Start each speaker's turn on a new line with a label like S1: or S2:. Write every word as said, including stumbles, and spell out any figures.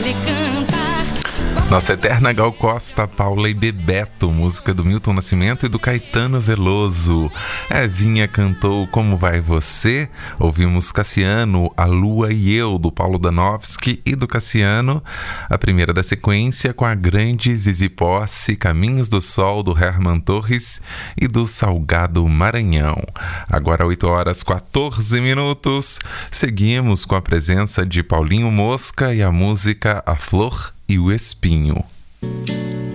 S1: lhe cantar.
S2: Nossa eterna Gal Costa, Paula e Bebeto, música do Milton Nascimento e do Caetano Veloso. Evinha cantou Como Vai Você? Ouvimos Cassiano, A Lua e Eu, do Paulo Danowski e do Cassiano. A primeira da sequência com a grande Zizi Posse, Caminhos do Sol, do Herman Torres e do Salgado Maranhão. Agora oito horas e quatorze minutos. Seguimos com a presença de Paulinho Mosca e a música A Flor e o Espinho.